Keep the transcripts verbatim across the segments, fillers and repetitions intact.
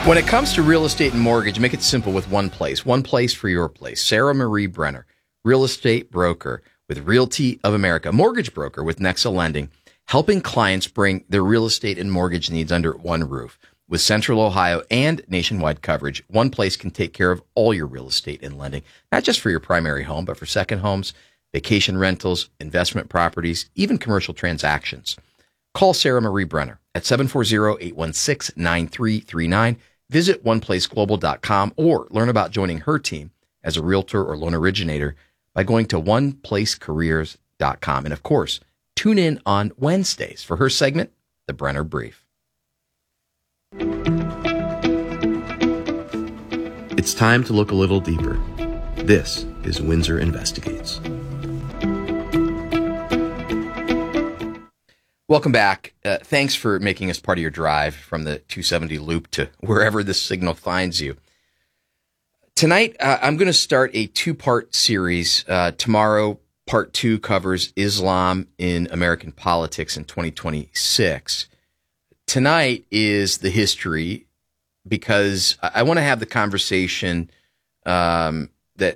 When it comes to real estate and mortgage, make it simple with one place. One place for your place. Sarah Marie Brenner, real estate broker with Realty of America, mortgage broker with Nexa Lending, helping clients bring their real estate and mortgage needs under one roof. With Central Ohio and nationwide coverage, one place can take care of all your real estate and lending, not just for your primary home, but for second homes, vacation rentals, investment properties, even commercial transactions. Call Sarah Marie Brenner at seven four zero, eight one six, nine three three nine. Visit one place global dot com or learn about joining her team as a realtor or loan originator by going to one place careers dot com. And of course, tune in on Wednesdays for her segment, The Brenner Brief. It's time to look a little deeper. This is Windsor Investigates. Welcome back. Uh, thanks for making us part of your drive from the two seventy loop to wherever this signal finds you. Tonight, uh, I'm going to start a two-part series. Uh, tomorrow, part two covers Islam in American politics in twenty twenty-six. Tonight is the history, because I, I want to have the conversation um, that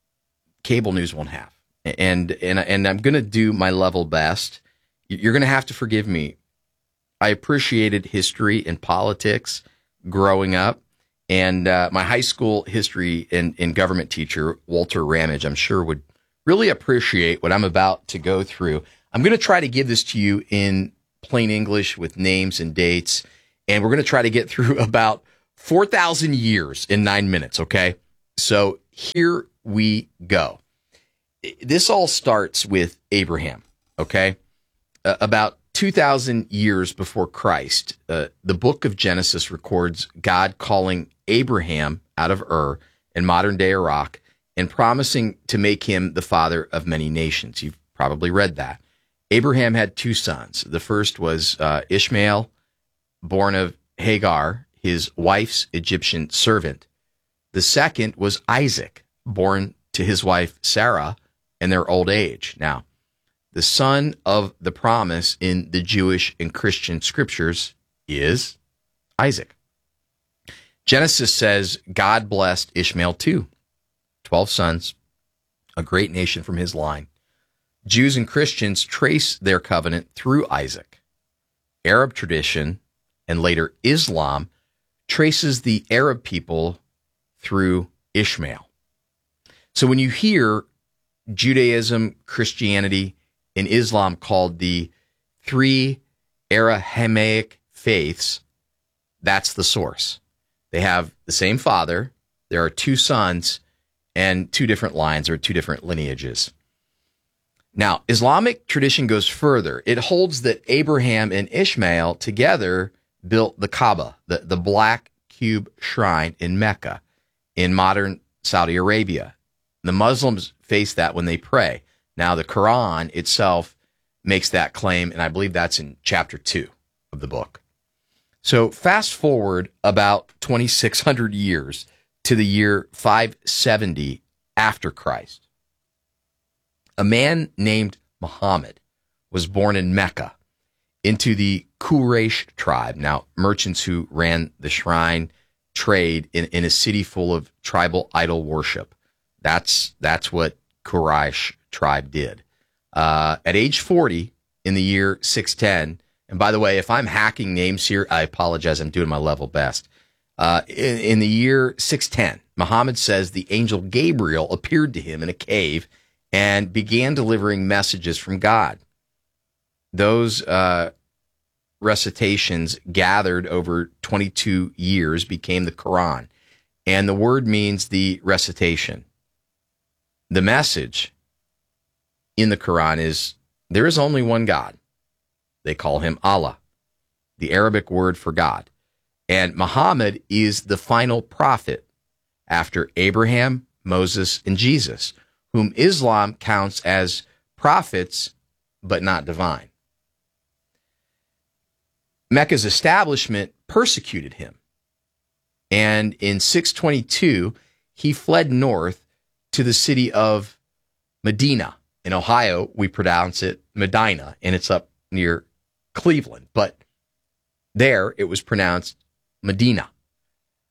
cable news won't have. And, and, and I'm going to do my level best. You're going to have to forgive me. I appreciated history and politics growing up, and uh, my high school history and, and government teacher, Walter Ramage, I'm sure would really appreciate what I'm about to go through. I'm going to try to give this to you in plain English with names and dates, and we're going to try to get through about four thousand years in nine minutes, okay? So here we go. This all starts with Abraham, okay? Uh, about two thousand years before Christ, uh, the book of Genesis records God calling Abraham out of Ur in modern-day Iraq and promising to make him the father of many nations. You've probably read that. Abraham had two sons. The first was uh, Ishmael, born of Hagar, his wife's Egyptian servant. The second was Isaac, born to his wife Sarah in their old age. Now, the son of the promise in the Jewish and Christian scriptures is Isaac. Genesis says God blessed Ishmael too. Twelve sons, a great nation from his line. Jews and Christians trace their covenant through Isaac. Arab tradition, and later Islam, traces the Arab people through Ishmael. So when you hear Judaism, Christianity, in Islam called the three Abrahamic faiths, that's the source. They have the same father, there are two sons, and two different lines or two different lineages. Now, Islamic tradition goes further. It holds that Abraham and Ishmael together built the Kaaba, the, the black cube shrine in Mecca, in modern Saudi Arabia. The Muslims face that when they pray. Now, the Quran itself makes that claim, and I believe that's in chapter two of the book. So fast forward about twenty-six hundred years to the year five seventy after Christ. A man named Muhammad was born in Mecca into the Quraysh tribe. Now, merchants who ran the shrine trade in, in a city full of tribal idol worship. That's, that's what Quraysh tribe did. Uh, at age forty, in the year six ten, and by the way, if I'm hacking names here, I apologize. I'm doing my level best. Uh, in, in the year six ten, Muhammad says the angel Gabriel appeared to him in a cave and began delivering messages from God. Those uh, recitations gathered over twenty-two years became the Quran, and the word means the recitation. The message in the Quran is, there is only one God. They call him Allah, the Arabic word for God. And Muhammad is the final prophet after Abraham, Moses, and Jesus, whom Islam counts as prophets, but not divine. Mecca's establishment persecuted him. And in six twenty-two, he fled north to the city of Medina. In Ohio, we pronounce it Medina, and it's up near Cleveland. But there, it was pronounced Medina.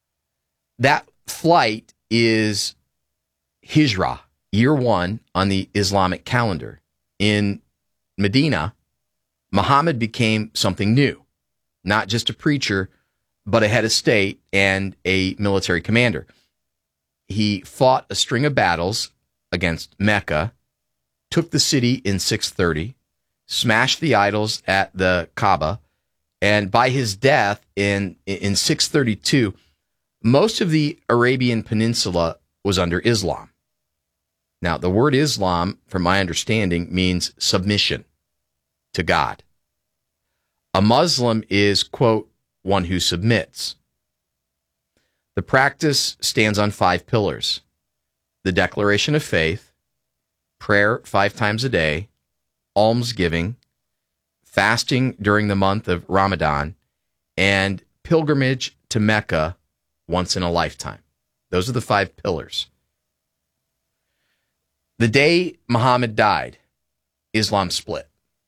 that flight is Hijrah, year one on the Islamic calendar. In Medina, Muhammad became something new, not just a preacher, but a head of state and a military commander. He fought a string of battles against Mecca, took the city in six thirty, smashed the idols at the Kaaba, and by his death in, in six thirty-two, most of the Arabian Peninsula was under Islam. Now, the word Islam, from my understanding, means submission to God. A Muslim is, quote, one who submits. The practice stands on five pillars: the declaration of faith, prayer five times a day, almsgiving, fasting during the month of Ramadan, and pilgrimage to Mecca once in a lifetime. Those are the five pillars. The day Muhammad died, Islam split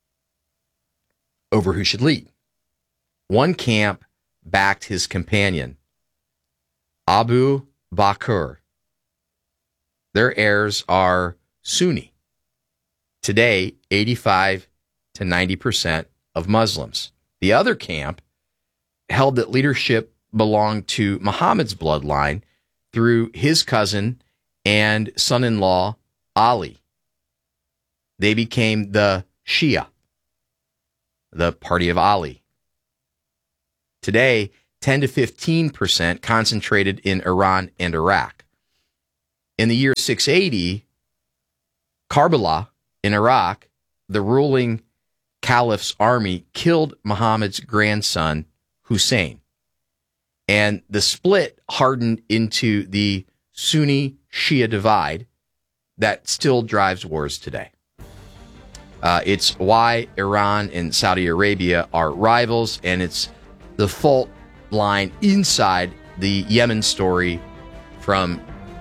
over who should lead. One camp backed his companion, Abu Bakr. Their heirs are Sunni. Today, eighty-five to ninety percent of Muslims. The other camp held that leadership belonged to Muhammad's bloodline through his cousin and son-in-law, Ali. They became the Shia, the party of Ali. Today, ten to fifteen percent concentrated in Iran and Iraq. In the year six eighty, Karbala in Iraq, the ruling caliph's army killed Muhammad's grandson, Hussein. And the split hardened into the Sunni-Shia divide that still drives wars today. Uh, it's why Iran and Saudi Arabia are rivals, and it's the fault line inside the Yemen story from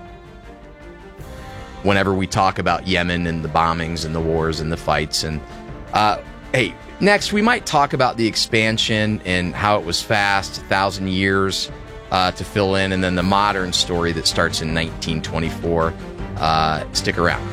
whenever we talk about Yemen and the bombings and the wars and the fights. And uh, hey, next we might talk about the expansion and how it was fast, a thousand years uh, to fill in, and then the modern story that starts in nineteen twenty-four. Uh, stick around.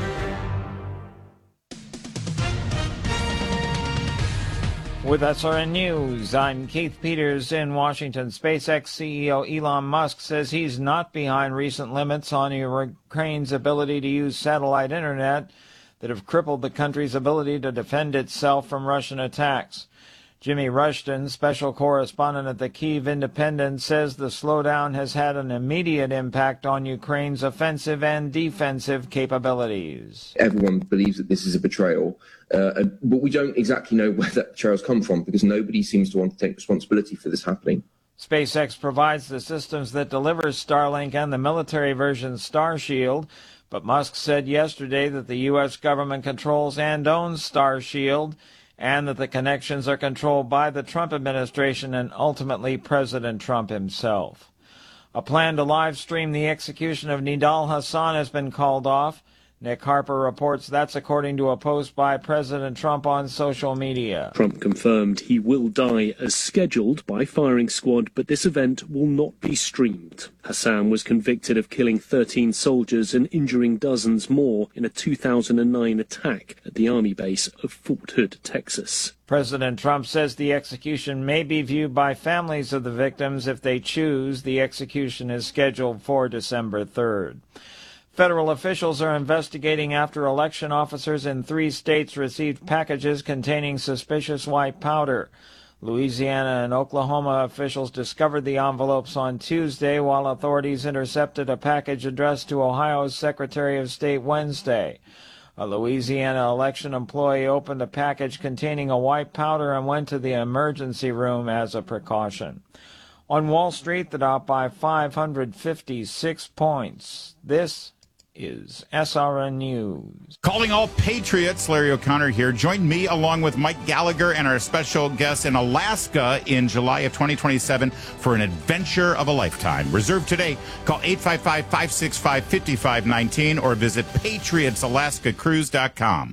With S R N News, I'm Keith Peters in Washington. SpaceX C E O Elon Musk says he's not behind recent limits on Ukraine's ability to use satellite internet that have crippled the country's ability to defend itself from Russian attacks. Jimmy Rushton, special correspondent at the Kyiv Independent, says the slowdown has had an immediate impact on Ukraine's offensive and defensive capabilities. Everyone believes that this is a betrayal, uh, but we don't exactly know where that betrayal's come from because nobody seems to want to take responsibility for this happening. SpaceX provides the systems that delivers Starlink and the military version Starshield, but Musk said yesterday that the U S government controls and owns Starshield, and that the connections are controlled by the Trump administration and ultimately President Trump himself. A plan to live stream the execution of Nidal Hasan has been called off. Nick Harper reports that's according to a post by President Trump on social media. Trump confirmed he will die as scheduled by firing squad, but this event will not be streamed. Hassan was convicted of killing thirteen soldiers and injuring dozens more in a two thousand nine attack at the Army base of Fort Hood, Texas. President Trump says the execution may be viewed by families of the victims if they choose. The execution is scheduled for December third. Federal officials are investigating after election officers in three states received packages containing suspicious white powder. Louisiana and Oklahoma officials discovered the envelopes on Tuesday, while authorities intercepted a package addressed to Ohio's Secretary of State Wednesday. A Louisiana election employee opened a package containing a white powder and went to the emergency room as a precaution. On Wall Street, the Dow by five hundred fifty-six points. This is S R N News. Calling all Patriots, Larry O'Connor here. Join me along with Mike Gallagher and our special guest in Alaska in July of twenty twenty-seven for an adventure of a lifetime. Reserve today. Call eight five five, five six five, five five one nine or visit patriots alaska cruise dot com.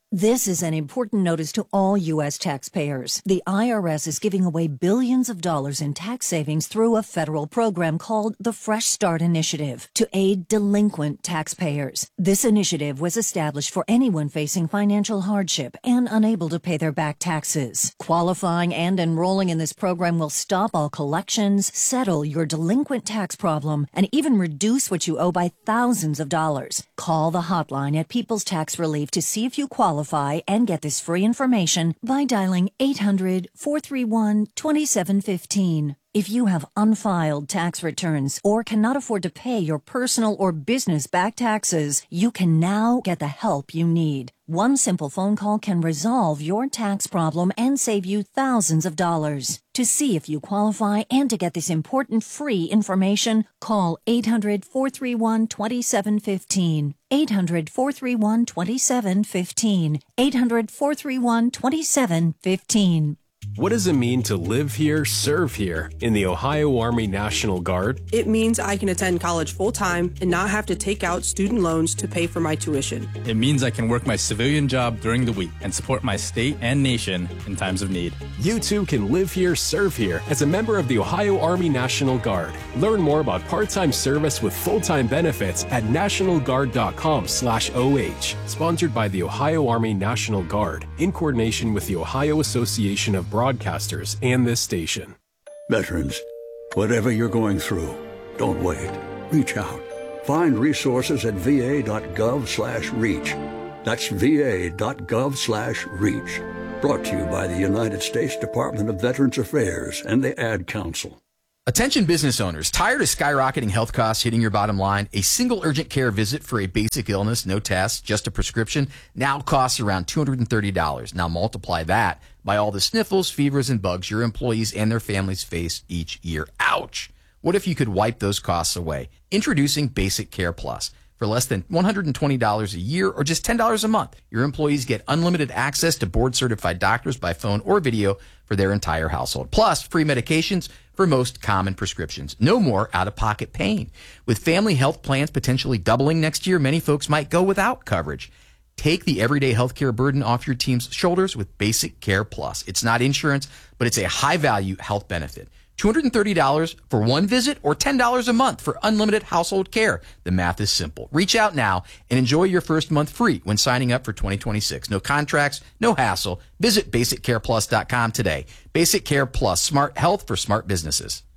This is an important notice to all U S taxpayers. The I R S is giving away billions of dollars in tax savings through a federal program called the Fresh Start Initiative to aid delinquent taxpayers. This initiative was established for anyone facing financial hardship and unable to pay their back taxes. Qualifying and enrolling in this program will stop all collections, settle your delinquent tax problem, and even reduce what you owe by thousands of dollars. Call the hotline at People's Tax Relief to see if you qualify and get this free information by dialing eight hundred, four three one, two seven one five. If you have unfiled tax returns or cannot afford to pay your personal or business back taxes, you can now get the help you need. One simple phone call can resolve your tax problem and save you thousands of dollars. To see if you qualify and to get this important free information, call eight hundred, four three one, two seven one five. eight hundred, four three one, two seven one five. eight hundred, four three one, two seven one five. What does it mean to live here, serve here in the Ohio Army National Guard? It means I can attend college full-time and not have to take out student loans to pay for my tuition. It means I can work my civilian job during the week and support my state and nation in times of need. You too can live here, serve here as a member of the Ohio Army National Guard. Learn more about part-time service with full-time benefits at national guard dot com slash O H. Sponsored by the Ohio Army National Guard in coordination with the Ohio Association of Broadcasters and this station. Veterans, whatever you're going through, don't wait. Reach out. Find resources at va.gov slash reach. That's va.gov slash reach. Brought to you by the United States Department of Veterans Affairs and the Ad Council. Attention business owners, tired of skyrocketing health costs hitting your bottom line? A single urgent care visit for a basic illness, no tests, just a prescription, now costs around two hundred thirty dollars. Now multiply that by all the sniffles, fevers, and bugs your employees and their families face each year. Ouch! What if you could wipe those costs away? Introducing Basic Care Plus. For less than one hundred twenty dollars a year or just ten dollars a month, your employees get unlimited access to board-certified doctors by phone or video for their entire household. Plus, free medications for most common prescriptions. No more out-of-pocket pain. With family health plans potentially doubling next year, many folks might go without coverage. Take the everyday healthcare burden off your team's shoulders with Basic Care Plus. It's not insurance, but it's a high-value health benefit. two hundred thirty dollars for one visit or ten dollars a month for unlimited household care. The math is simple. Reach out now and enjoy your first month free when signing up for twenty twenty-six. No contracts, no hassle. Visit basic care plus dot com today. Basic Care Plus, smart health for smart businesses.